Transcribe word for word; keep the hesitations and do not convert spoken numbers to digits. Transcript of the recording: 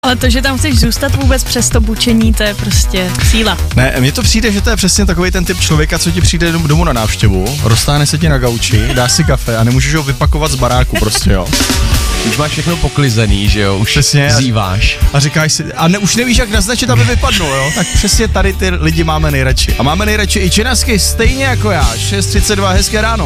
Ale to, že tam chceš zůstat vůbec přes to bučení, to je prostě síla. Ne, mně to přijde, že to je přesně takový ten typ člověka, co ti přijde domů na návštěvu, roztáhne se ti na gauči, dá si kafe a nemůžeš ho vypakovat z baráku prostě, jo. Už máš všechno poklizený, že jo, už přesně zýváš. A říkáš si, a ne, už nevíš, jak naznačit, aby vypadnul, jo. Tak přesně tady ty lidi máme nejradši. A máme nejradši i činasky, stejně jako já, šest třicet dva, hezké ráno.